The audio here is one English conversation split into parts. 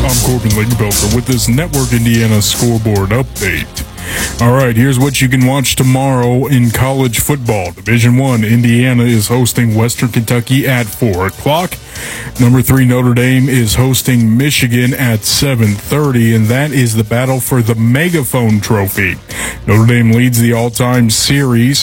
I'm Corbin Lingenfelter with this Network Indiana scoreboard update. All right, here's what you can watch tomorrow in college football. Division I, Indiana is hosting Western Kentucky at 4 o'clock. Number 3, Notre Dame is hosting Michigan at 7:30, and that is the battle for the Megaphone Trophy. Notre Dame leads the all-time series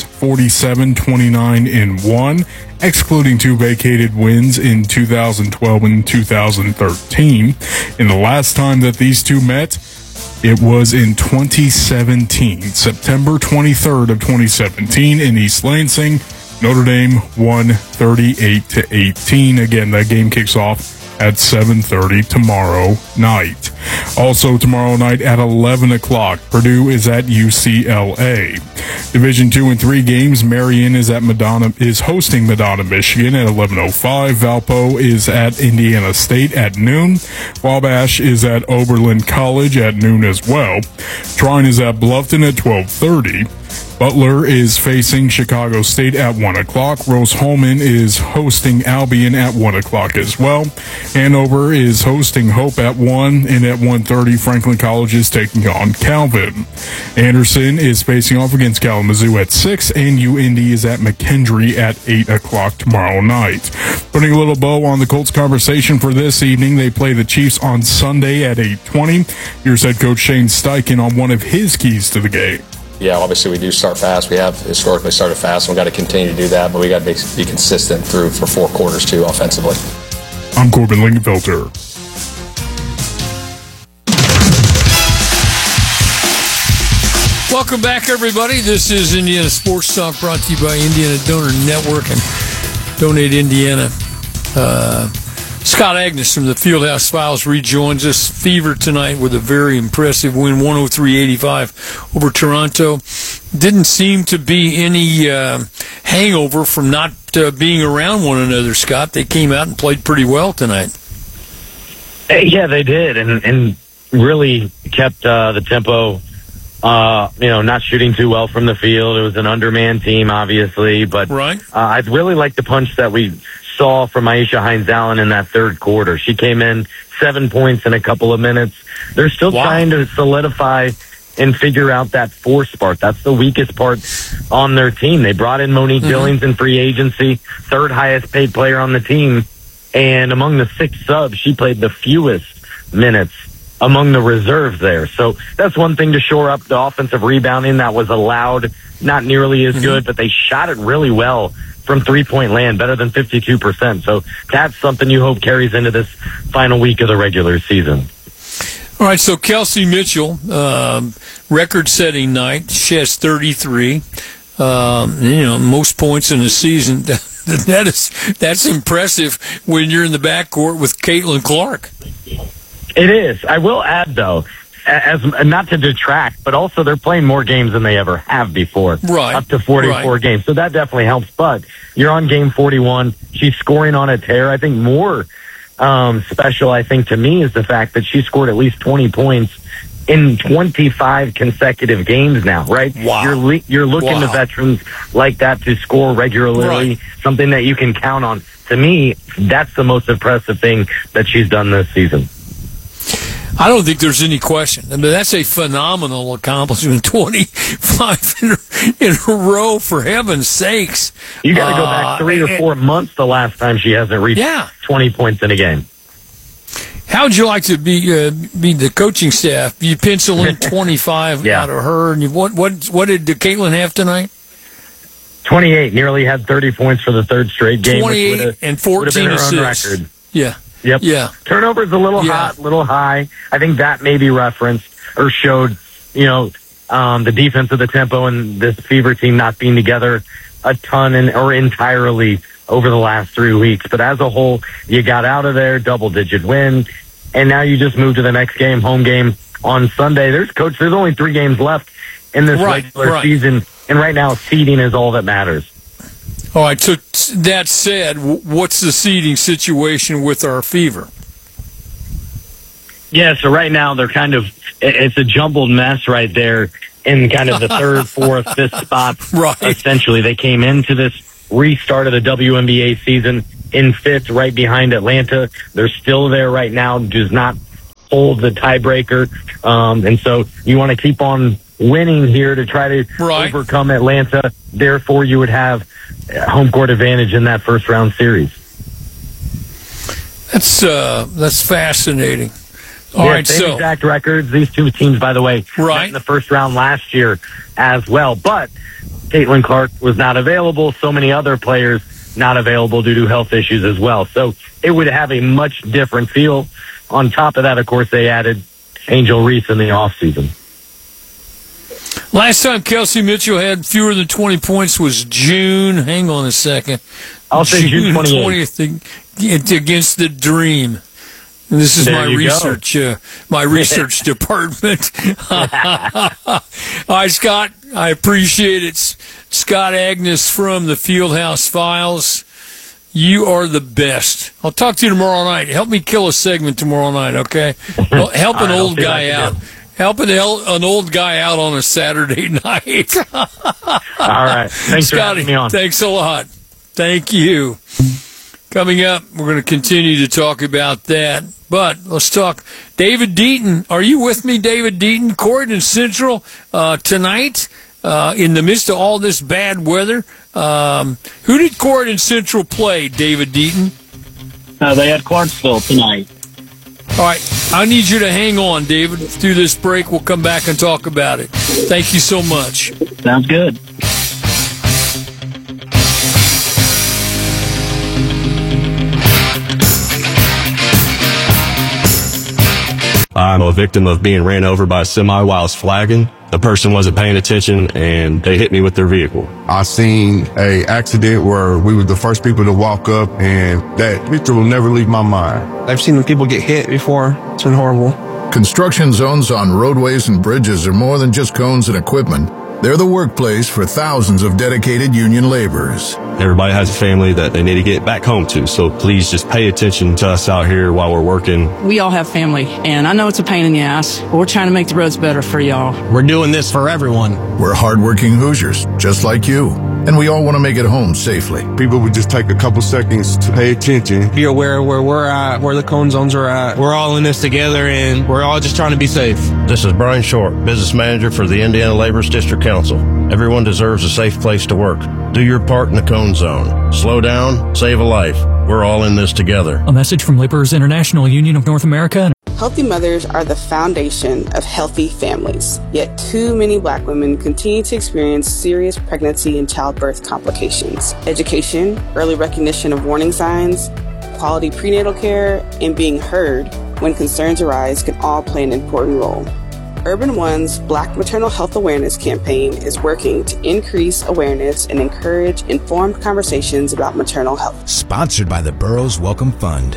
47-29-1, excluding 2 vacated wins in 2012 and 2013. And the last time that these two met, it was in 2017, September 23rd of 2017 in East Lansing. Notre Dame won 38-18. Again, that game kicks off at 7:30 tomorrow night. Also tomorrow night at 11 o'clock, Purdue is at UCLA. Division II and III games, Marion is hosting Madonna, Michigan at 11:05. Valpo is at Indiana State at noon. Wabash is at Oberlin College at noon as well. Trine is at Bluffton at 12:30. Butler is facing Chicago State at 1 o'clock. Rose-Hulman is hosting Albion at 1 o'clock as well. Hanover is hosting Hope at 1, and at 1:30, Franklin College is taking on Calvin. Anderson is facing off against Kalamazoo at 6, and UIndy is at McKendree at 8 o'clock tomorrow night. Putting a little bow on the Colts conversation for this evening, they play the Chiefs on Sunday at 8:20. Here's head coach Shane Steichen on one of his keys to the game. Yeah, obviously we do start fast. We have historically started fast, and we've got to continue to do that, but we got to be consistent for 4 quarters, too, offensively. I'm Corbin Lingenfelter. Welcome back, everybody. This is Indiana Sports Talk, brought to you by Indiana Donor Network and Donate Indiana. Scott Agnes from the Fieldhouse Files rejoins us. Fever tonight with a very impressive win, 103-85 over Toronto. Didn't seem to be any hangover from not being around one another, Scott. They came out and played pretty well tonight. Yeah, they did, and really kept the tempo. Not shooting too well from the field. It was an undermanned team, obviously, but right. I really liked the punch that we saw from Aisha Hines-Allen in that third quarter. She came in 7 points in a couple of minutes. They're still trying to solidify and figure out that force part. That's the weakest part on their team. They brought in Monique Billings in free agency, 3rd highest paid player on the team, and among the 6 subs, she played the fewest minutes among the reserves there. So that's one thing to shore up the offensive rebounding that was allowed, not nearly as good, but they shot it really well from three-point land, better than 52%. So that's something you hope carries into this final week of the regular season. All right, so Kelsey Mitchell, record-setting night. She has 33. Most points in a season. That's impressive when you're in the backcourt with Caitlin Clark. It is. I will add, though, as not to detract, but also they're playing more games than they ever have before. Right. Up to 44 games. So that definitely helps. But you're on game 41. She's scoring on a tear. I think more special, I think, to me is the fact that she scored at least 20 points in 25 consecutive games now, right? Wow. You're looking to veterans like that to score regularly, something that you can count on. To me, that's the most impressive thing that she's done this season. I don't think there's any question. I mean, that's a phenomenal accomplishment. 25 in a row, for heaven's sakes. You got to go back 3 or 4 months the last time she hasn't reached 20 points in a game. How would you like to be the coaching staff? You pencil in 25 out of her, and what did Caitlin have tonight? 28. Nearly had 30 points for the 3rd straight game. 28 and 14 assists. Record. Yeah. Yep. Yeah. Turnovers a little hot, little high. I think that maybe referenced or showed, the defense of the tempo and this Fever team not being together a ton or entirely over the last 3 weeks. But as a whole, you got out of there, double-digit win, and now you just move to the next game, home game on Sunday. There's only 3 games left in this regular season, and right now seeding is all that matters. All right, so that said, what's the seeding situation with our Fever? Yeah, so right now they're it's a jumbled mess right there in kind of the 3rd, 4th, 5th spot. Right. Essentially, they came into this restart of the WNBA season in 5th, right behind Atlanta. They're still there right now, does not hold the tiebreaker. And so you want to keep on winning here to try to overcome Atlanta. Therefore, you would have home court advantage in that first round series. That's fascinating. All right, same exact records. These two teams, by the way, met in the first round last year as well. But Caitlin Clark was not available. So many other players not available due to health issues as well. So it would have a much different feel. On top of that, of course, they added Angel Reese in the offseason. Last time Kelsey Mitchell had fewer than 20 points was June. Hang on a second. I'll say June 20th against the Dream. And this is my research department. All right, Scott, I appreciate it. Scott Agnes from the Fieldhouse Files. You are the best. I'll talk to you tomorrow night. Help me kill a segment tomorrow night, okay? Help an old guy out. Help an old guy out on a Saturday night. All right. Thanks Scotty, for having me on. Thanks a lot. Thank you. Coming up, we're going to continue to talk about that. But let's talk David Deaton. Are you with me, David Deaton? Corydon Central tonight in the midst of all this bad weather. Who did Corydon Central play, David Deaton? They had Clarksville tonight. All right. I need you to hang on, David. Through this break, we'll come back and talk about it. Thank you so much. Sounds good. I'm a victim of being ran over by a semi while I was flagging. The person wasn't paying attention and they hit me with their vehicle. I seen a accident where we were the first people to walk up, and that picture will never leave my mind. I've seen people get hit before. It's been horrible. Construction zones on roadways and bridges are more than just cones and equipment. They're the workplace for thousands of dedicated union laborers. Everybody has a family that they need to get back home to, so please just pay attention to us out here while we're working. We all have family, and I know it's a pain in the ass, but we're trying to make the roads better for y'all. We're doing this for everyone. We're hardworking Hoosiers, just like you, and we all want to make it home safely. People would just take a couple seconds to pay attention. Be aware where we're at, where the cone zones are at. We're all in this together, and we're all just trying to be safe. This is Brian Short, Business Manager for the Indiana Laborers District Council. Everyone deserves a safe place to work. Do your part in the cone zone. Slow down, save a life. We're all in this together. A message from Laborers International Union of North America. Healthy mothers are the foundation of healthy families. Yet too many Black women continue to experience serious pregnancy and childbirth complications. Education, early recognition of warning signs, quality prenatal care, and being heard when concerns arise can all play an important role. Urban One's Black Maternal Health Awareness campaign is working to increase awareness and encourage informed conversations about maternal health. Sponsored by the Burroughs Welcome Fund.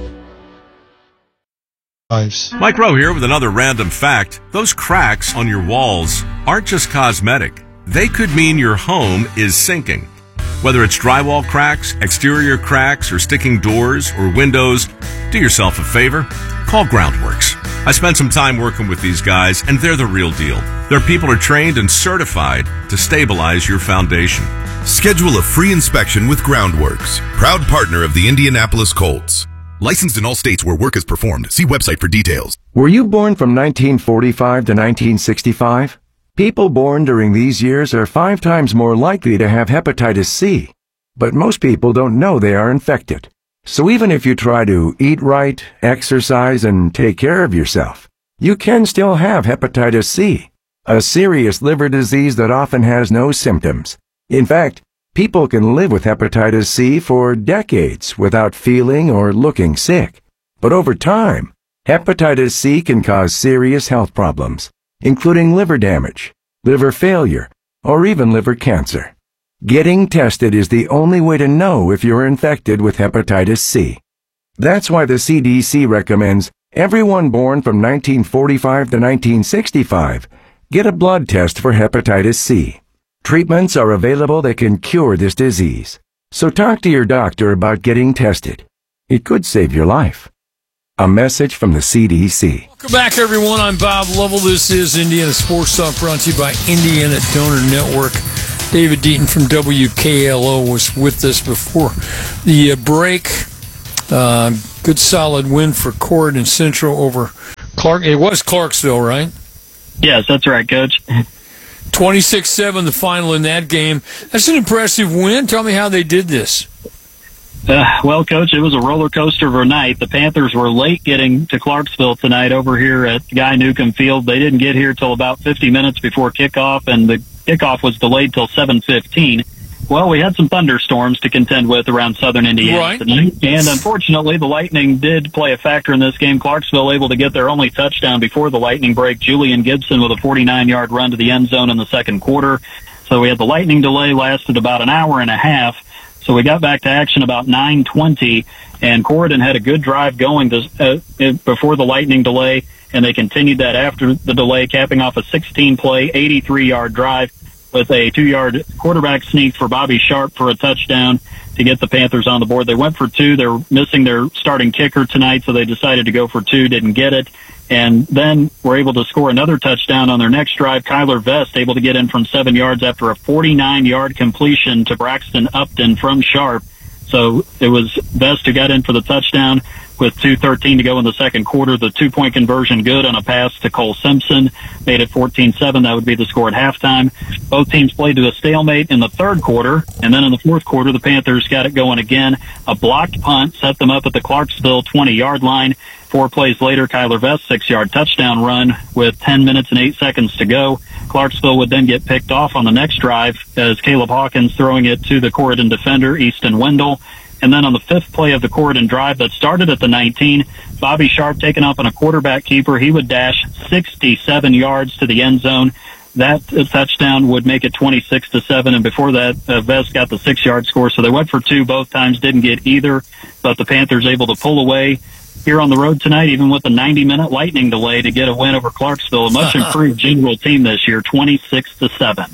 Mike Rowe here with another random fact. Those cracks on your walls aren't just cosmetic. They could mean your home is sinking. Whether it's drywall cracks, exterior cracks, or sticking doors or windows, do yourself a favor. Call Groundworks. I spent some time working with these guys, and they're the real deal. Their people are trained and certified to stabilize your foundation. Schedule a free inspection with Groundworks, proud partner of the Indianapolis Colts. Licensed in all states where work is performed. See website for details. Were you born from 1945 to 1965? People born during these years are 5 times more likely to have hepatitis C. But most people don't know they are infected. So even if you try to eat right, exercise, and take care of yourself, you can still have hepatitis C, a serious liver disease that often has no symptoms. In fact, people can live with hepatitis C for decades without feeling or looking sick. But over time, hepatitis C can cause serious health problems, including liver damage, liver failure, or even liver cancer. Getting tested is the only way to know if you're infected with hepatitis C. That's why the CDC recommends everyone born from 1945 to 1965 get a blood test for hepatitis C. Treatments are available that can cure this disease. So talk to your doctor about getting tested. It could save your life. A message from the CDC. Welcome back, everyone. I'm Bob Lovell. This is Indiana Sports Talk, brought to you by Indiana Donor Network. David Deaton from WKLO was with us before the break. Good solid win for Corydon Central over It was Clarksville, right? Yes, that's right, Coach. 26-7, the final in that game. That's an impressive win. Tell me how they did this. Well, Coach, it was a roller coaster of a night. The Panthers were late getting to Clarksville tonight over here at Guy Newcomb Field. They didn't get here till about 50 minutes before kickoff, and the kickoff was delayed till 7:15. Well, we had some thunderstorms to contend with around southern Indiana tonight, and unfortunately, the Lightning did play a factor in this game. Clarksville able to get their only touchdown before the Lightning break. Julian Gibson with a 49-yard run to the end zone in the second quarter. So we had the Lightning delay, lasted about an hour and a half. So we got back to action about 9:20, and Corydon had a good drive going before the Lightning delay, and they continued that after the delay, capping off a 16-play, 83-yard drive with a 2-yard quarterback sneak for Bobby Sharp for a touchdown to get the Panthers on the board. They went for 2. They're missing their starting kicker tonight, so they decided to go for 2, didn't get it. And then were able to score another touchdown on their next drive. Kyler Vest able to get in from 7 yards after a 49-yard completion to Braxton Upton from Sharp. So it was Vest who got in for the touchdown with 2:13 to go in the second quarter. The 2-point conversion good on a pass to Cole Simpson made it 14-7. That would be the score at halftime. Both teams played to a stalemate in the third quarter, and then in the fourth quarter, the Panthers got it going again. A blocked punt set them up at the Clarksville 20-yard line. 4 plays later, Kyler Vest's 6-yard touchdown run with 10 minutes and 8 seconds to go. Clarksville would then get picked off on the next drive as Caleb Hawkins throwing it to the Corydon defender, Easton Wendell. And then on the 5th play of the Corydon drive that started at the 19, Bobby Sharp taken up on a quarterback keeper. He would dash 67 yards to the end zone. That touchdown would make it 26-7. And before that, Vest got the 6-yard score. So they went for 2 both times, didn't get either. But the Panthers able to pull away here on the road tonight, even with the 90-minute Lightning delay, to get a win over Clarksville. A much improved general team this year, 26-7.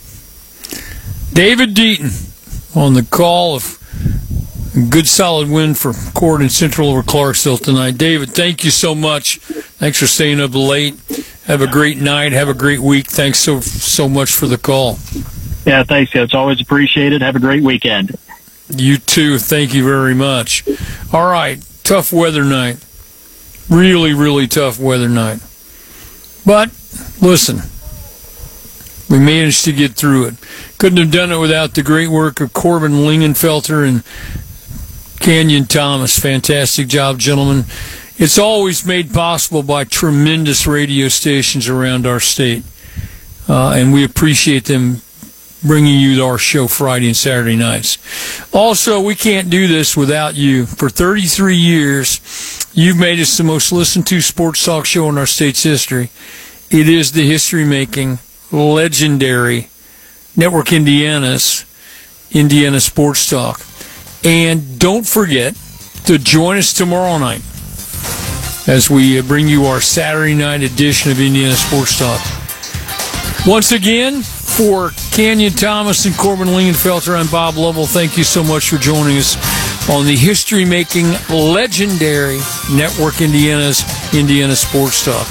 David Deaton on the call of a good solid win for Corydon Central over Clarksville tonight. David, thank you so much. Thanks for staying up late. Have a great night. Have a great week. Thanks so much for the call. Yeah, thanks, Coach. Always appreciate it. Have a great weekend. You too. Thank you very much. All right. Tough weather night. Really, really tough weather night. But, listen, we managed to get through it. Couldn't have done it without the great work of Corbin Lingenfelter and Canyon Thomas. Fantastic job, gentlemen. It's always made possible by tremendous radio stations around our state. And we appreciate them bringing you our show Friday and Saturday nights. Also, we can't do this without you. For 33 years, you've made us the most listened to sports talk show in our state's history. It is the history-making, legendary Network Indiana's Indiana Sports Talk. And don't forget to join us tomorrow night as we bring you our Saturday night edition of Indiana Sports Talk. Once again, for Canyon Thomas and Corbin Lingenfelter, I'm Bob Lovell. Thank you so much for joining us on the history-making, legendary Network Indiana's Indiana Sports Talk.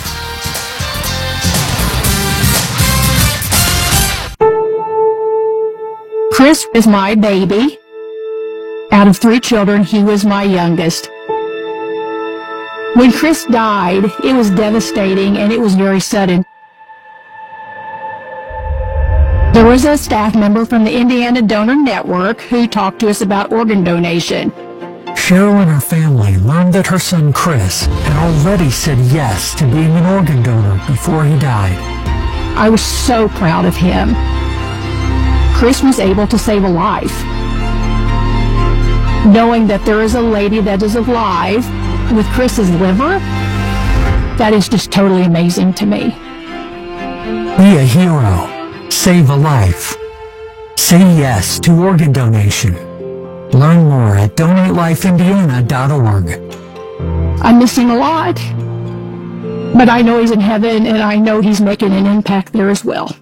Chris is my baby. Out of 3 children, he was my youngest. When Chris died, it was devastating and it was very sudden. There was a staff member from the Indiana Donor Network who talked to us about organ donation. Cheryl and her family learned that her son Chris had already said yes to being an organ donor before he died. I was so proud of him. Chris was able to save a life. Knowing that there is a lady that is alive with Chris's liver, that is just totally amazing to me. Be a hero. Save a life. Say yes to organ donation. Learn more at donatelifeindiana.org. I miss him a lot, but I know he's in heaven and I know he's making an impact there as well.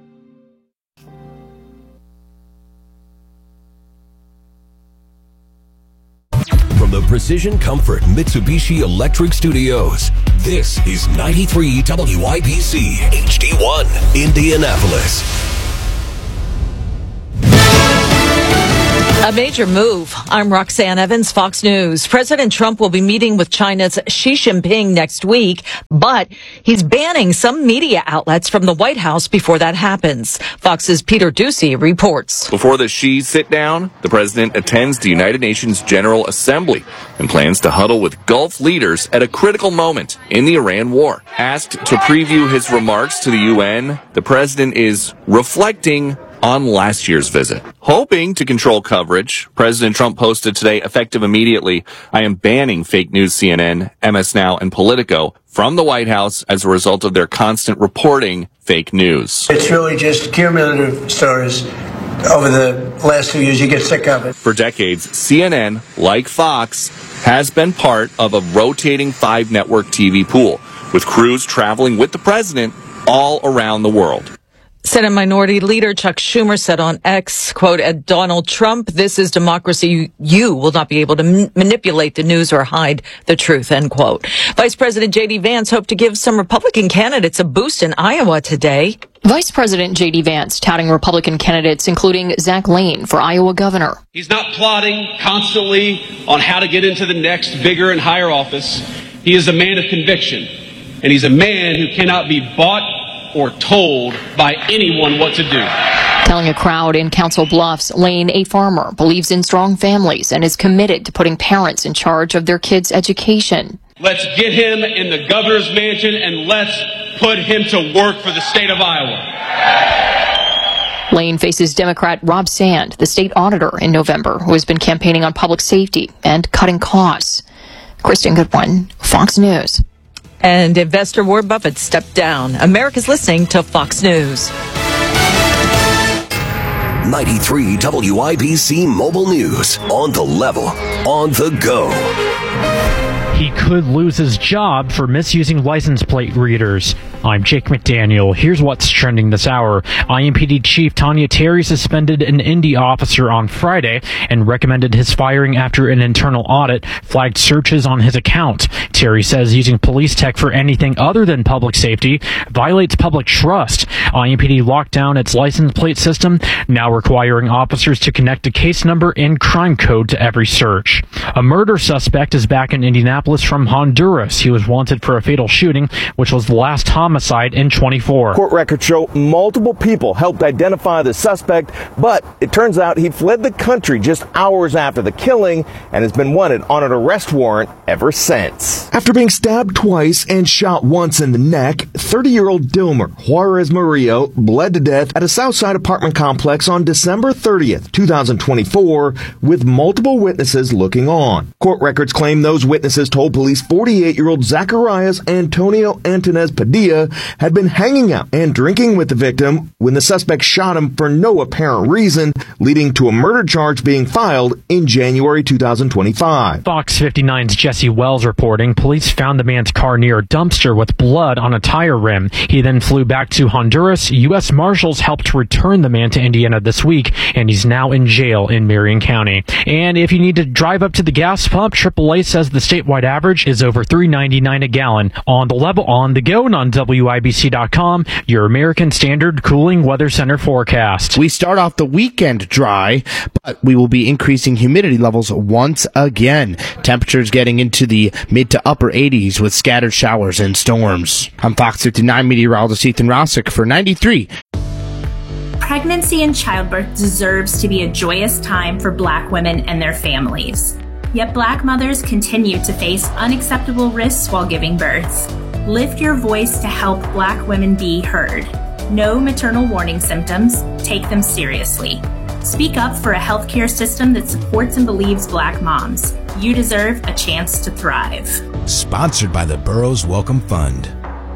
From the Precision Comfort Mitsubishi Electric Studios, this is 93 WIBC HD1 Indianapolis. A major move. I'm Roxanne Evans, Fox News. President Trump will be meeting with China's Xi Jinping next week, but he's banning some media outlets from the White House before that happens. Fox's Peter Ducey reports. Before the Xi sit-down, the president attends the United Nations General Assembly and plans to huddle with Gulf leaders at a critical moment in the Iran war. Asked to preview his remarks to the UN, the president is reflecting on last year's visit. Hoping to control coverage, President Trump posted today, effective immediately, I am banning fake news CNN, MS Now, and Politico from the White House as a result of their constant reporting fake news. It's really just cumulative stories. Over the last 2 years, you get sick of it. For decades, CNN, like Fox, has been part of a rotating 5-network TV pool, with crews traveling with the president all around the world. Senate Minority Leader Chuck Schumer said on X, quote, at Donald Trump, this is democracy. You will not be able to manipulate the news or hide the truth, end quote. Vice President J.D. Vance hoped to give some Republican candidates a boost in Iowa today. Vice President J.D. Vance touting Republican candidates, including Zach Lane for Iowa governor. He's not plotting constantly on how to get into the next bigger and higher office. He is a man of conviction, and he's a man who cannot be bought or told by anyone what to do. Telling a crowd in Council Bluffs, Lane, a farmer, believes in strong families and is committed to putting parents in charge of their kids' education. Let's get him in the governor's mansion and let's put him to work for the state of Iowa. Lane faces Democrat Rob Sand, the state auditor, in November, who has been campaigning on public safety and cutting costs. Kristen Goodwin, Fox News. And investor Warren Buffett stepped down. America's listening to Fox News. 93 WIBC Mobile News. On the level. On the go. He could lose his job for misusing license plate readers. I'm Jake McDaniel. Here's what's trending this hour. IMPD Chief Tanya Terry suspended an Indy officer on Friday and recommended his firing after an internal audit flagged searches on his account. Terry says using police tech for anything other than public safety violates public trust. IMPD locked down its license plate system, now requiring officers to connect a case number and crime code to every search. A murder suspect is back in Indianapolis from Honduras. He was wanted for a fatal shooting, which was the last homicide in 24. Court records show multiple people helped identify the suspect, but it turns out he fled the country just hours after the killing and has been wanted on an arrest warrant ever since. After being stabbed twice and shot once in the neck, 30-year-old Dilmer Juarez Murillo bled to death at a Southside apartment complex on December 30th, 2024, with multiple witnesses looking on. Court records claim those witnesses told police 48-year-old Zacharias Antonio Antonez Padilla had been hanging out and drinking with the victim when the suspect shot him for no apparent reason, leading to a murder charge being filed in January 2025. Fox 59's Jesse Wells reporting police found the man's car near a dumpster with blood on a tire rim. He then flew back to Honduras. U.S. Marshals helped return the man to Indiana this week, and he's now in jail in Marion County. And if you need to drive up to the gas pump, AAA says the statewide average is over $3.99 a gallon. On the level, on the go, and on WIBC.com, your American Standard Cooling Weather Center forecast. We start off the weekend dry, but we will be increasing humidity levels once again. Temperatures getting into the mid to upper 80s with scattered showers and storms. I'm Fox 59 meteorologist Ethan Rossick for 93. Pregnancy and childbirth deserves to be a joyous time for Black women and their families. Yet Black mothers continue to face unacceptable risks while giving birth. Lift your voice to help Black women be heard. Know maternal warning symptoms, take them seriously. Speak up for a healthcare system that supports and believes Black moms. You deserve a chance to thrive. Sponsored by the Burroughs Welcome Fund.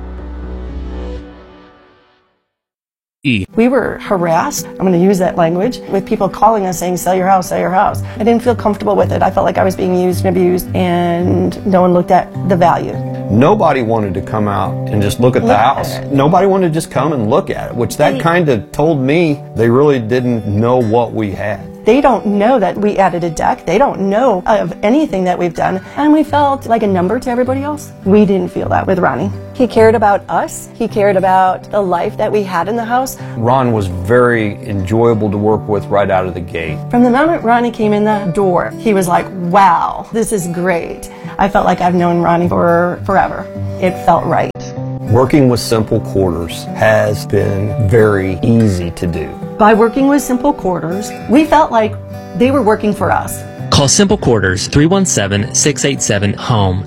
We were harassed, I'm going to use that language, with people calling us saying, sell your house, sell your house. I didn't feel comfortable with it. I felt like I was being used and abused, and no one looked at the value. Nobody wanted to come out and just look at the house. Nobody wanted to just come and look at it, which that kind of told me they really didn't know what we had. They don't know that we added a deck. They don't know of anything that we've done. And we felt like a number to everybody else. We didn't feel that with Ronnie. He cared about us. He cared about the life that we had in the house. Ron was very enjoyable to work with right out of the gate. From the moment Ronnie came in the door, he was like, wow, this is great. I felt like I've known Ronnie for forever. It felt right. Working with Simple Quarters has been very easy to do. By working with Simple Quarters, we felt like they were working for us. Call Simple Quarters 317-687-HOME,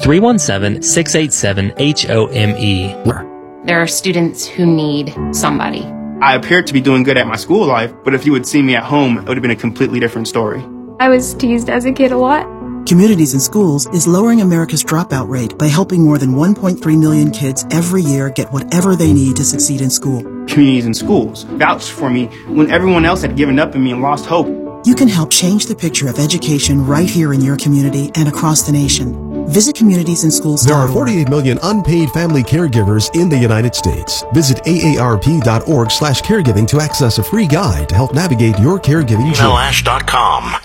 317-687-HOME. There are students who need somebody. I appeared to be doing good at my school life, but if you had seen me at home, it would have been a completely different story. I was teased as a kid a lot. Communities in Schools is lowering America's dropout rate by helping more than 1.3 million kids every year get whatever they need to succeed in school. Communities in Schools vouched for me when everyone else had given up on me and lost hope. You can help change the picture of education right here in your community and across the nation. Visit Communities in Schools. There are 48 million unpaid family caregivers in the United States. Visit aarp.org/caregiving to access a free guide to help navigate your caregiving journey. DanaLash.com.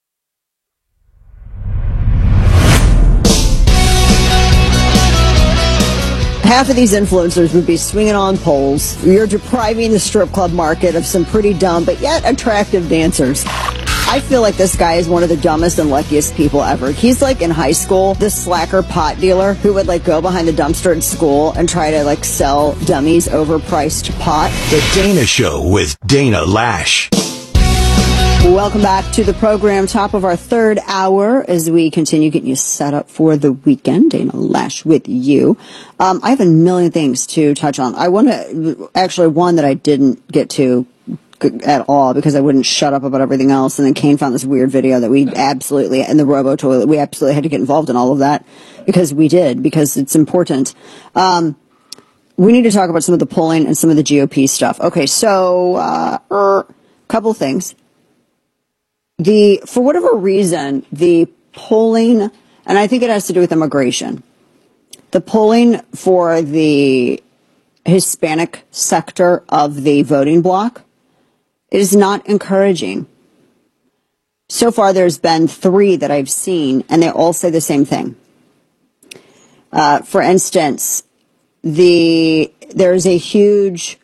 Half of these influencers would be swinging on poles. You're depriving the strip club market of some pretty dumb but yet attractive dancers. I feel like this guy is one of the dumbest and luckiest people ever. He's like in high school, this slacker pot dealer who would like go behind the dumpster at school and try to like sell dummies overpriced pot. The Dana Show with Dana Lash. Welcome back to the program, top of our third hour as we continue getting you set up for the weekend. Dana Lash with you. I have a million things to touch on. I want to, actually one that I didn't get to at all because I wouldn't shut up about everything else. And then Kane found this weird video that we absolutely, and the robo toilet, we absolutely had to get involved in all of that because it's important. We need to talk about some of the polling and some of the GOP stuff. Okay, so, couple things. For whatever reason, the polling, and I think it has to do with immigration, the polling for the Hispanic sector of the voting bloc is not encouraging. So far, there's been 3 that I've seen, and they all say the same thing. For instance, there's a huge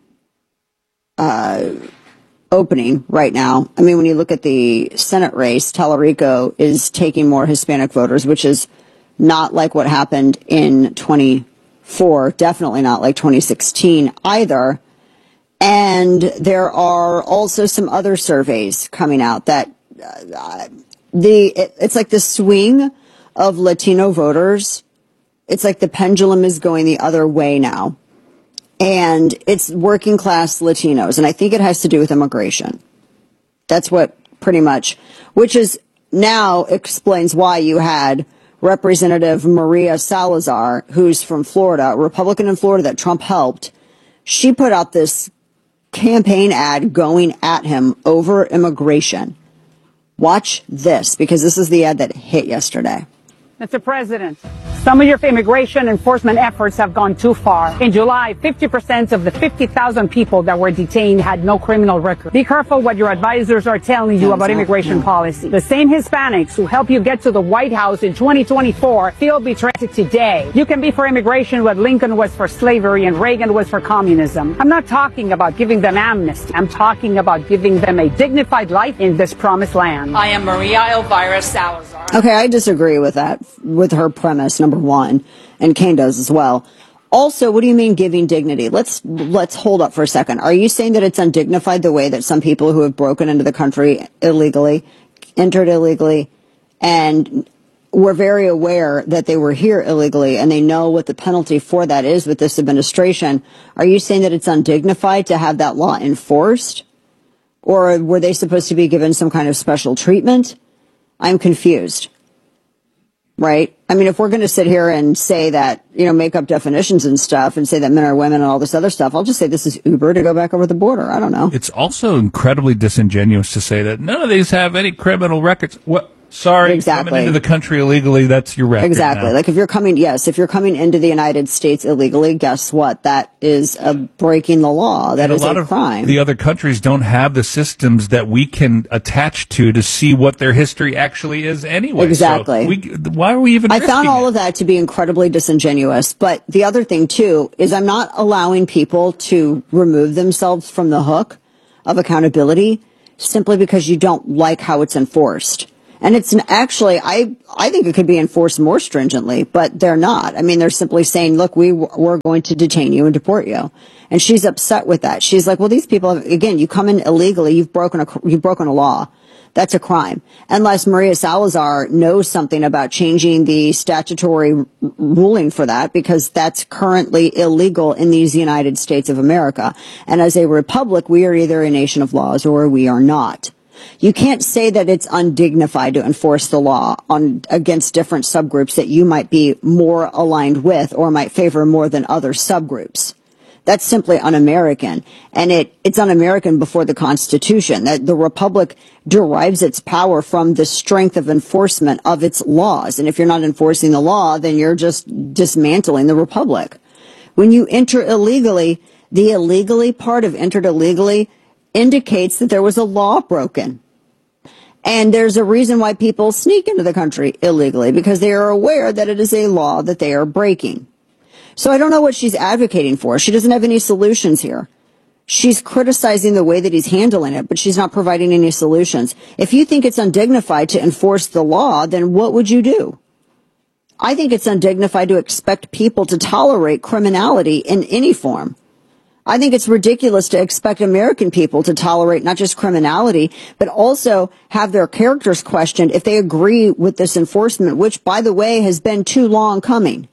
opening right now. I mean, when you look at the Senate race, Tallarico is taking more Hispanic voters, which is not like what happened in 24, definitely not like 2016 either. And there are also some other surveys coming out that it's like the swing of Latino voters. It's like the pendulum is going the other way now. And it's working class Latinos. And I think it has to do with immigration. That's what pretty much, which is now explains why you had Representative Maria Salazar, who's from Florida, a Republican in Florida that Trump helped. She put out this campaign ad going at him over immigration. Watch this, because this is the ad that hit yesterday. Mr. President, some of your immigration enforcement efforts have gone too far. In July, 50% of the 50,000 people that were detained had no criminal record. Be careful what your advisors are telling you about immigration policy. The same Hispanics who help you get to the White House in 2024 feel betrayed today. You can be for immigration what Lincoln was for slavery and Reagan was for communism. I'm not talking about giving them amnesty. I'm talking about giving them a dignified life in this promised land. I am Maria Elvira Salazar. Okay, I disagree with that, with her premise, number one, and Kane does as well. Also, what do you mean giving dignity? Let's hold up for a second. Are you saying that it's undignified the way that some people who have broken into the country illegally, entered illegally, and were very aware that they were here illegally, and they know what the penalty for that is with this administration? Are you saying that it's undignified to have that law enforced? Or were they supposed to be given some kind of special treatment? I'm confused. Right? I mean, if we're going to sit here and say that, make up definitions and stuff and say that men are women and all this other stuff, I'll just say this is Uber to go back over the border. I don't know. It's also incredibly disingenuous to say that none of these have any criminal records. Sorry, exactly. Coming into the country illegally, that's your record. Exactly. Now. Like if you're coming into the United States illegally, guess what? That is breaking the law. That is a crime. The other countries don't have the systems that we can attach to see what their history actually is anyway. Exactly. So why are we even I found all it? of that to be incredibly disingenuous. But the other thing, too, is I'm not allowing people to remove themselves from the hook of accountability simply because you don't like how it's enforced. And it's actually, I think it could be enforced more stringently, but they're not. I mean, they're simply saying, look, we're going to detain you and deport you. And she's upset with that. She's like, well, these people, again, you come in illegally, you've broken a law. That's a crime. Unless Maria Salazar knows something about changing the statutory ruling for that, because that's currently illegal in these United States of America. And as a republic, we are either a nation of laws or we are not. You can't say that it's undignified to enforce the law against different subgroups that you might be more aligned with or might favor more than other subgroups. That's simply un-American. And it's un-American before the Constitution. That the Republic derives its power from the strength of enforcement of its laws. And if you're not enforcing the law, then you're just dismantling the Republic. When you enter illegally, the illegally part of entered illegally indicates that there was a law broken. And there's a reason why people sneak into the country illegally, because they are aware that it is a law that they are breaking. So I don't know what she's advocating for. She doesn't have any solutions here. She's criticizing the way that he's handling it, but she's not providing any solutions. If you think it's undignified to enforce the law, then what would you do? I think it's undignified to expect people to tolerate criminality in any form. I think it's ridiculous to expect American people to tolerate not just criminality, but also have their characters questioned if they agree with this enforcement, which, by the way, has been too long coming.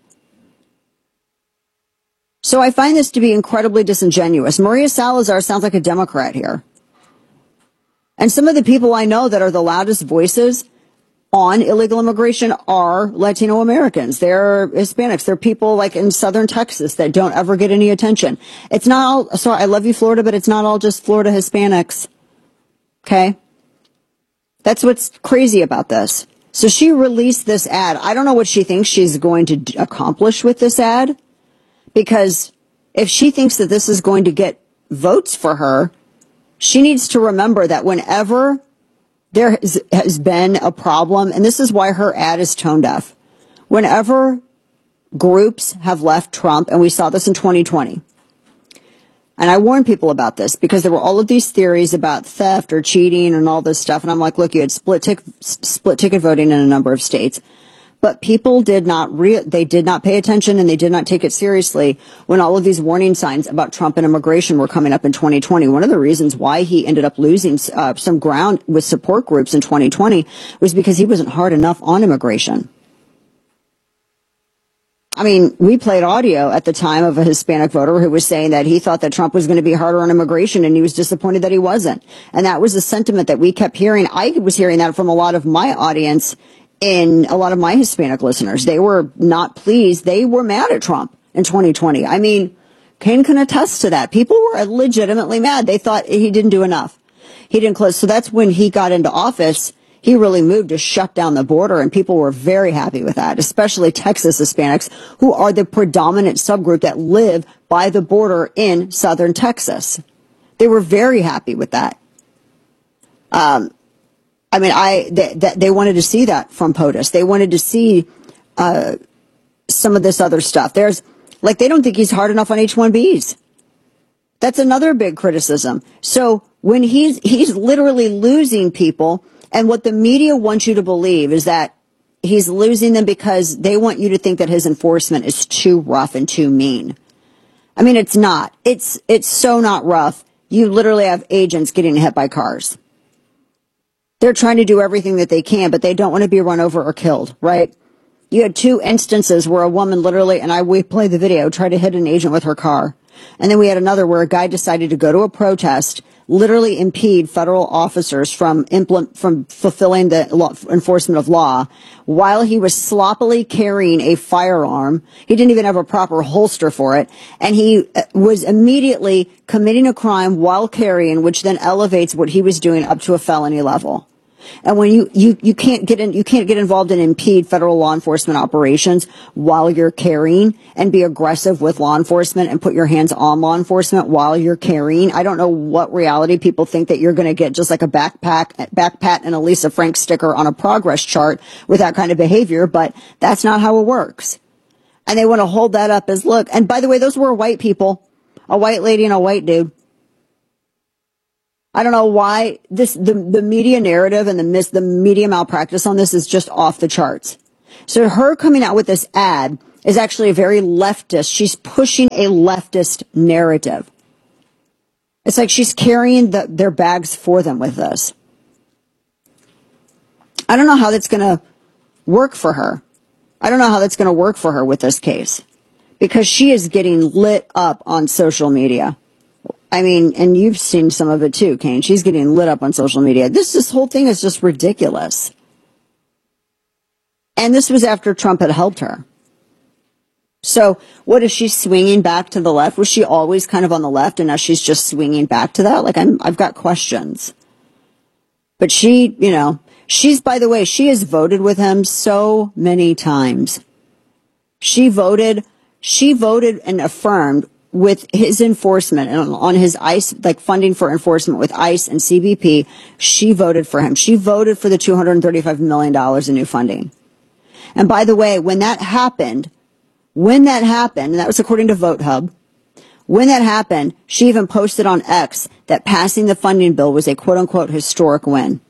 So I find this to be incredibly disingenuous. Maria Salazar sounds like a Democrat here. And some of the people I know that are the loudest voices on illegal immigration are Latino Americans. They're Hispanics. They're people like in southern Texas that don't ever get any attention. It's not all, sorry, I love you, Florida, but it's not all just Florida Hispanics. Okay? That's what's crazy about this. So she released this ad. I don't know what she thinks she's going to accomplish with this ad, because if she thinks that this is going to get votes for her, she needs to remember that whenever there has been a problem, and this is why her ad is tone deaf. Whenever groups have left Trump, and we saw this in 2020, and I warned people about this because there were all of these theories about theft or cheating and all this stuff, and I'm like, look, you had split ticket voting in a number of states. But people did not pay attention, and they did not take it seriously when all of these warning signs about Trump and immigration were coming up in 2020. One of the reasons why he ended up losing some ground with support groups in 2020 was because he wasn't hard enough on immigration. I mean, we played audio at the time of a Hispanic voter who was saying that he thought that Trump was going to be harder on immigration, and he was disappointed that he wasn't. And that was the sentiment that we kept hearing. I was hearing that from a lot of my audience, in a lot of my Hispanic listeners. They were not pleased. They were mad at Trump in 2020. I mean, Kane can attest to that. People were legitimately mad. They thought he didn't do enough. He didn't close. So that's when he got into office. He really moved to shut down the border, and people were very happy with that, especially Texas Hispanics, who are the predominant subgroup that live by the border in southern Texas. They were very happy with that. I mean, they wanted to see that from POTUS. They wanted to see some of this other stuff. There's, like, they don't think he's hard enough on H-1Bs. That's another big criticism. So when he's literally losing people, and what the media wants you to believe is that he's losing them because they want you to think that his enforcement is too rough and too mean. I mean, it's not. It's so not rough. You literally have agents getting hit by cars. They're trying to do everything that they can, but they don't want to be run over or killed, right? You had two instances where a woman literally, and we played the video, tried to hit an agent with her car. And then we had another where a guy decided to go to a protest, literally impede federal officers from fulfilling the enforcement of law while he was sloppily carrying a firearm. He didn't even have a proper holster for it. And he was immediately committing a crime while carrying, which then elevates what he was doing up to a felony level. And when you can't get involved and impede federal law enforcement operations while you're carrying and be aggressive with law enforcement and put your hands on law enforcement while you're carrying. I don't know what reality people think that you're going to get just like a backpat and a Lisa Frank sticker on a progress chart with that kind of behavior, but that's not how it works. And they want to hold that up as look. And by the way, those were white people, a white lady and a white dude. I don't know why the media narrative and the media malpractice on this is just off the charts. So her coming out with this ad is actually a very leftist. She's pushing a leftist narrative. It's like she's carrying their bags for them with this. I don't know how that's going to work for her. I don't know how that's going to work for her with this case, because she is getting lit up on social media. I mean, and you've seen some of it too, Kane. She's getting lit up on social media. This whole thing is just ridiculous. And this was after Trump had helped her. So what is she swinging back to the left? Was she always kind of on the left and now she's just swinging back to that? Like I've got questions. But she, by the way, she has voted with him so many times. She voted and affirmed with his enforcement and on his ICE, like funding for enforcement with ICE and CBP, she voted for him. She voted for the $235 million in new funding. And by the way, when that happened, and that was according to VoteHub, when that happened, she even posted on X that passing the funding bill was a quote-unquote historic win.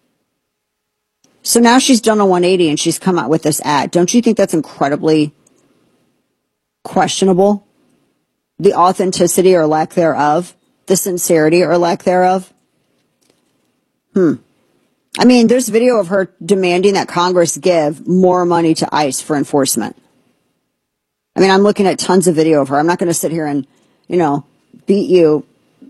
So now she's done a 180 and she's come out with this ad. Don't you think that's incredibly questionable? The authenticity or lack thereof, the sincerity or lack thereof. I mean, there's video of her demanding that Congress give more money to ICE for enforcement. I mean, I'm looking at tons of video of her. I'm not going to sit here and, beat you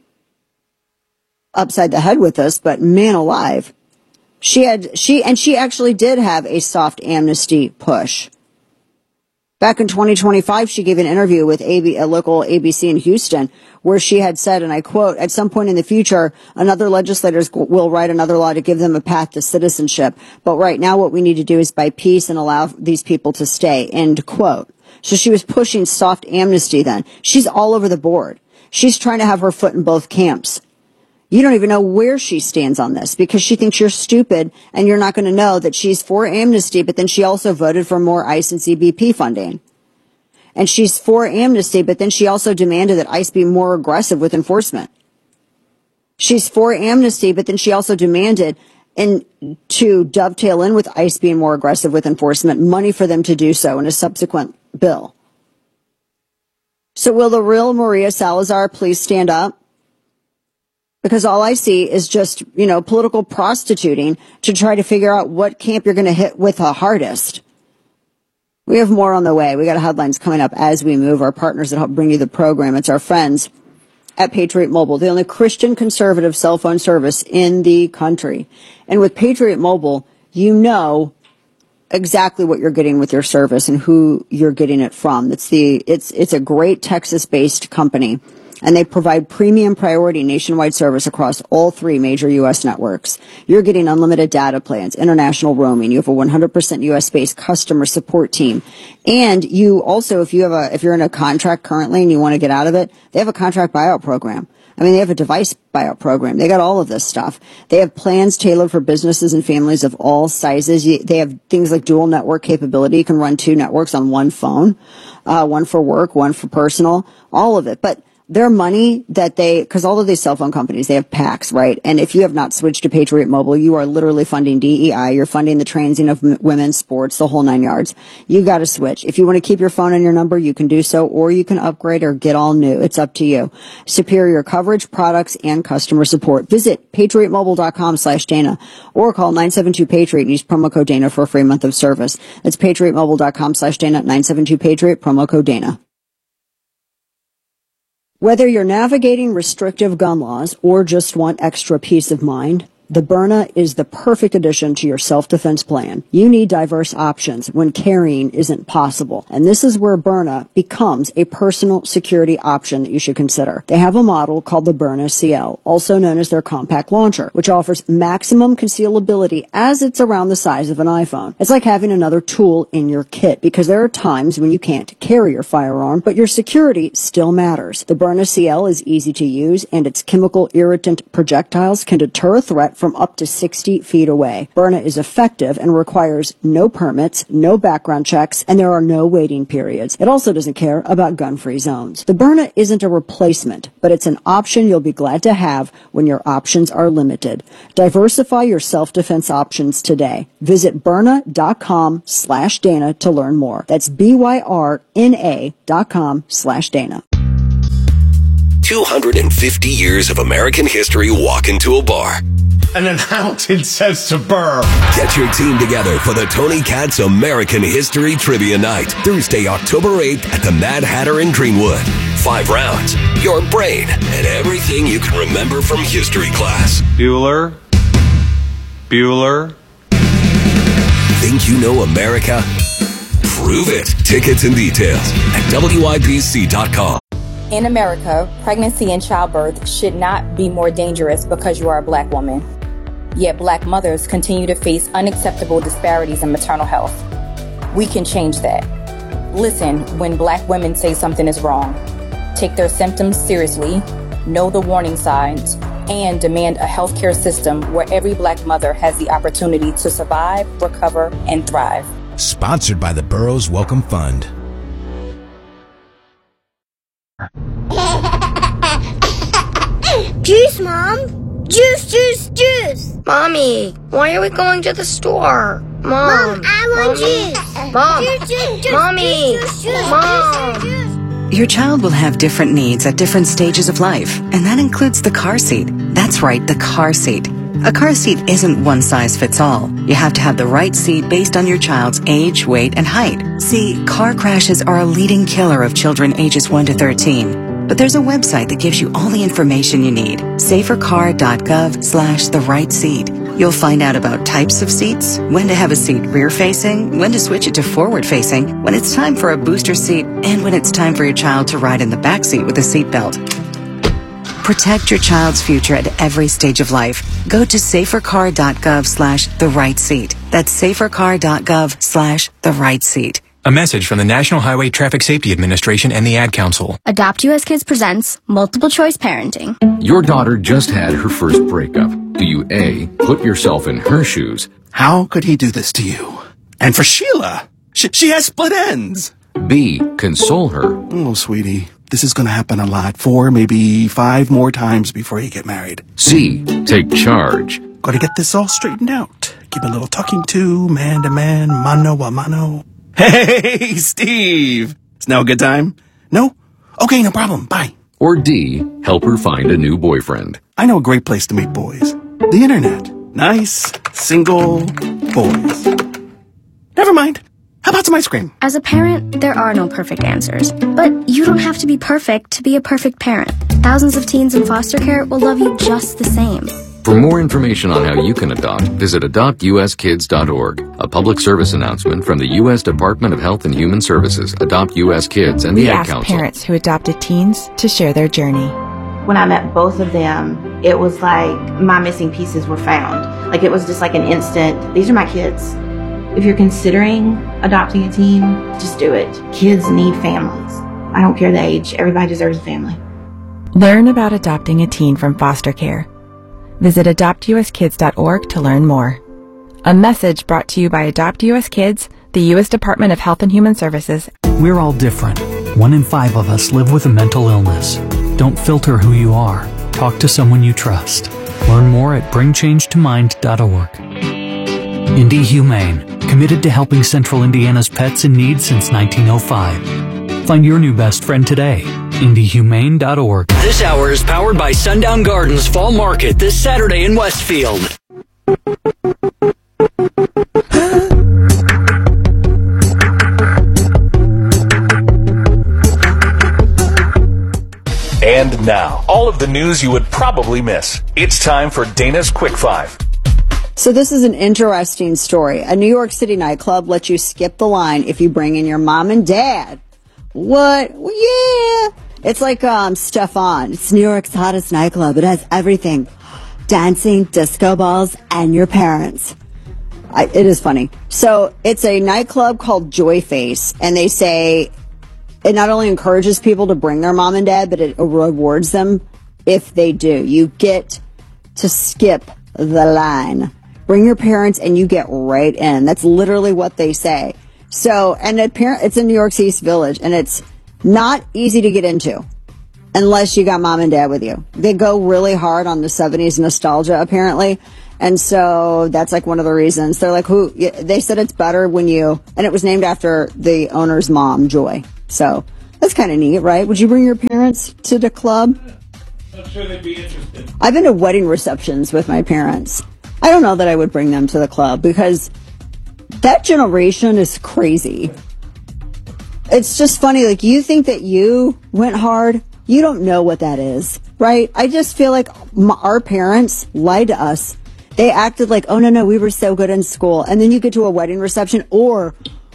upside the head with this, but man alive. She actually did have a soft amnesty push. Back in 2025, she gave an interview with a local ABC in Houston where she had said, and I quote, "At some point in the future, another legislators will write another law to give them a path to citizenship. But right now what we need to do is buy peace and allow these people to stay," end quote. So she was pushing soft amnesty then. She's all over the board. She's trying to have her foot in both camps. You don't even know where she stands on this because she thinks you're stupid and you're not going to know that she's for amnesty, but then she also voted for more ICE and CBP funding. And she's for amnesty, but then she also demanded that ICE be more aggressive with enforcement. She's for amnesty, but then she also demanded, and to dovetail in with ICE being more aggressive with enforcement, money for them to do so in a subsequent bill. So will the real Maria Salazar please stand up? Because all I see is just, political prostituting to try to figure out what camp you're going to hit with the hardest. We have more on the way. We got headlines coming up as we move. Our partners that help bring you the program. It's our friends at Patriot Mobile, the only Christian conservative cell phone service in the country. And with Patriot Mobile, you know exactly what you're getting with your service and who you're getting it from. It's a great Texas-based company. And they provide premium priority nationwide service across all three major U.S. networks. You're getting unlimited data plans, international roaming. You have a 100% U.S.-based customer support team. And you also, if you're in a contract currently and you want to get out of it, they have a contract buyout program. I mean, they have a device buyout program. They got all of this stuff. They have plans tailored for businesses and families of all sizes. They have things like dual network capability. You can run two networks on one phone, one for work, one for personal, all of it. But their money because all of these cell phone companies, they have packs, right? And if you have not switched to Patriot Mobile, you are literally funding DEI. You're funding the transing of women's sports, the whole 9 yards. You got to switch. If you want to keep your phone and your number, you can do so, or you can upgrade or get all new. It's up to you. Superior coverage, products, and customer support. Visit patriotmobile.com/Dana or call 972-PATRIOT and use promo code Dana for a free month of service. That's patriotmobile.com/Dana, 972-PATRIOT, promo code Dana. Whether you're navigating restrictive gun laws or just want extra peace of mind, The Byrna is the perfect addition to your self-defense plan. You need diverse options when carrying isn't possible. And this is where Byrna becomes a personal security option that you should consider. They have a model called the Byrna CL, also known as their compact launcher, which offers maximum concealability as it's around the size of an iPhone. It's like having another tool in your kit, because there are times when you can't carry your firearm, but your security still matters. The Byrna CL is easy to use, and its chemical irritant projectiles can deter a threat from up to 60 feet away. Byrna is effective and requires no permits, no background checks, and there are no waiting periods. It also doesn't care about gun-free zones. The Byrna isn't a replacement, but it's an option you'll be glad to have when your options are limited. Diversify your self-defense options today. Visit Byrna.com/Dana to learn more. That's BYRNA.com/Dana. 250 years of American history walk into a bar. And an accountant says to Burr. Get your team together for the Tony Katz American History Trivia Night, Thursday, October 8th at the Mad Hatter in Greenwood. 5 rounds, your brain, and everything you can remember from history class. Bueller. Think you know America? Prove it. Tickets and details at WIBC.com. In America, pregnancy and childbirth should not be more dangerous because you are a black woman. Yet black mothers continue to face unacceptable disparities in maternal health. We can change that. Listen when black women say something is wrong. Take their symptoms seriously, know the warning signs, and demand a healthcare system where every black mother has the opportunity to survive, recover, and thrive. Sponsored by the Burroughs Welcome Fund. Juice, Mom! Juice! Mommy, why are we going to the store? Mom, I want juice! Mom! Juice! Mommy! Mom! Your child will have different needs at different stages of life, and that includes the car seat. That's right, the car seat. A car seat isn't one size fits all. You have to have the right seat based on your child's age, weight, and height. See, car crashes are a leading killer of children ages 1 to 13. But there's a website that gives you all the information you need. safercar.gov/the-right-seat. You'll find out about types of seats, when to have a seat rear-facing, when to switch it to forward-facing, when it's time for a booster seat, and when it's time for your child to ride in the back seat with a seatbelt. Protect your child's future at every stage of life. Go to safercar.gov/the-right-seat. That's safercar.gov/the-right-seat. A message from the National Highway Traffic Safety Administration and the Ad Council. Adopt US Kids presents Multiple Choice Parenting. Your daughter just had her first breakup. Do you A, put yourself in her shoes? How could he do this to you? And for Sheila, she has split ends. B, console her. Oh, sweetie, this is going to happen a lot. 4, maybe 5 more times before you get married. C, take charge. Got to get this all straightened out. Give a little talking to, man to man, mano a mano. Hey, Steve! Is now a good time? No? Okay, no problem. Bye. Or D, help her find a new boyfriend. I know a great place to meet boys. The internet. Nice, single boys. Never mind. How about some ice cream? As a parent, there are no perfect answers. But you don't have to be perfect to be a perfect parent. Thousands of teens in foster care will love you just the same. For more information on how you can adopt, visit adoptuskids.org. A public service announcement from the U.S. Department of Health and Human Services, Adopt U.S. Kids, and the Ad Council. We asked parents who adopted teens to share their journey. When I met both of them, it was like my missing pieces were found. Like it was just like an instant, these are my kids. If you're considering adopting a teen, just do it. Kids need families. I don't care the age, everybody deserves a family. Learn about adopting a teen from foster care. Visit adoptuskids.org to learn more. A message brought to you by Adopt U.S. Kids, the U.S. Department of Health and Human Services. We're all different. 1 in 5 of us live with a mental illness. Don't filter who you are. Talk to someone you trust. Learn more at bringchangetimind.org. Indy Humane, committed to helping Central Indiana's pets in need since 1905. Find your new best friend today. IndyHumane.org. This hour is powered by Sundown Gardens Fall Market this Saturday in Westfield. And now, all of the news you would probably miss. It's time for Dana's Quick Five. So this is an interesting story. A New York City nightclub lets you skip the line if you bring in your mom and dad. What? Well, yeah. It's like Stefan. It's New York's hottest nightclub. It has everything. Dancing, disco balls, and your parents. It is funny. So it's a nightclub called Joy Face, and they say it not only encourages people to bring their mom and dad, but it rewards them if they do. You get to skip the line. Bring your parents and you get right in. That's literally what they say. So, and it's in New York's East Village, and it's not easy to get into unless you got mom and dad with you. They go really hard on the 70s nostalgia, apparently. And so that's like one of the reasons. They're like, they said it's better when and it was named after the owner's mom, Joy. So that's kind of neat, right? Would you bring your parents to the club? I'm sure they'd be interested. I've been to wedding receptions with my parents. I don't know that I would bring them to the club because that generation is crazy. It's just funny. Like, you think that you went hard. You don't know what that is, right? I just feel like our parents lied to us. They acted like, oh, no, we were so good in school. And then you get to a wedding reception or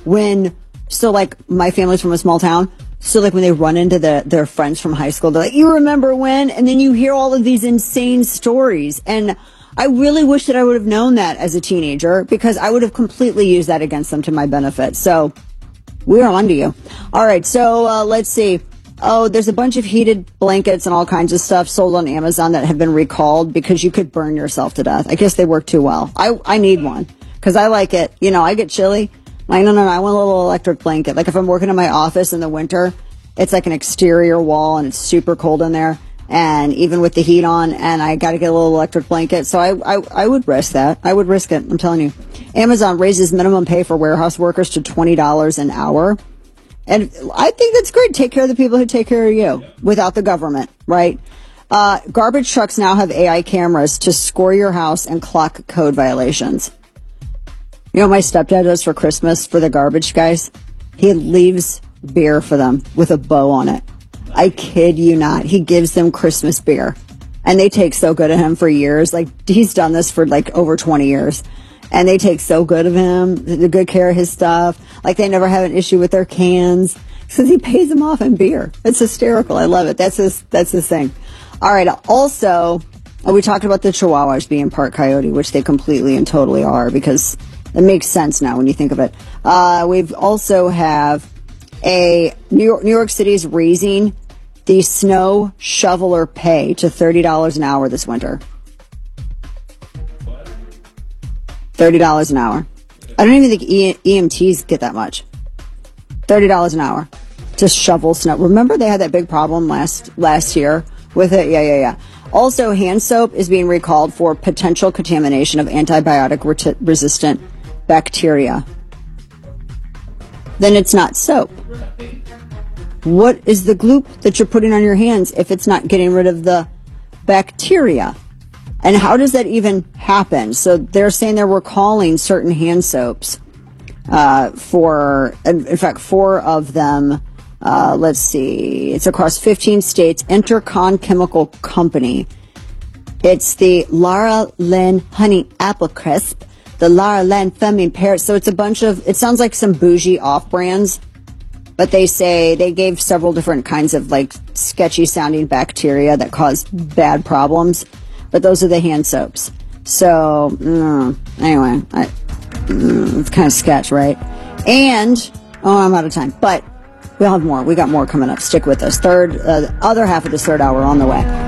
like my family's from a small town. So like when they run into their friends from high school, they're like, you remember when? And then you hear all of these insane stories. And I really wish that I would have known that as a teenager because I would have completely used that against them to my benefit. So we're on to you. All right. So let's see. Oh, there's a bunch of heated blankets and all kinds of stuff sold on Amazon that have been recalled because you could burn yourself to death. I guess they work too well. I need one because I like it. You know, I get chilly. Like, no, I want a little electric blanket. Like if I'm working in my office in the winter, it's like an exterior wall and it's super cold in there. And even with the heat on, and I got to get a little electric blanket. So I would risk that. I would risk it. I'm telling you. Amazon raises minimum pay for warehouse workers to $20 an hour. And I think that's great. Take care of the people who take care of you without the government, right? Garbage trucks now have AI cameras to score your house and clock code violations. You know what my stepdad does for Christmas for the garbage guys? He leaves beer for them with a bow on it. I kid you not. He gives them Christmas beer. And they take so good of him for years. Like, he's done this for like over 20 years. And they take so good of him, the good care of his stuff. Like, they never have an issue with their cans because he pays them off in beer. It's hysterical. I love it. That's his thing. All right. Also, we talked about the Chihuahuas being part coyote, which they completely and totally are because it makes sense now when you think of it. We've also have New York City's raising the snow shoveler pay to $30 an hour this winter. $30 an hour. I don't even think EMTs get that much. $30 an hour to shovel snow. Remember they had that big problem last year with it? Yeah. Also, hand soap is being recalled for potential contamination of antibiotic resistant bacteria. Then it's not soap. What is the gloop that you're putting on your hands if it's not getting rid of the bacteria? And how does that even happen? So they're saying they're recalling certain hand soaps in fact, 4 of them. Let's see. It's across 15 states. Intercon Chemical Company. It's the Lara Lynn Honey Apple Crisp, the Lara Lynn Feminine Pear. So it's a bunch of, it sounds like some bougie off-brands, but they say they gave several different kinds of like sketchy sounding bacteria that cause bad problems. But those are the hand soaps. So, anyway, it's kind of sketch, right? And, I'm out of time. But we'll have more. We got more coming up. Stick with us. Other half of this third hour on the way.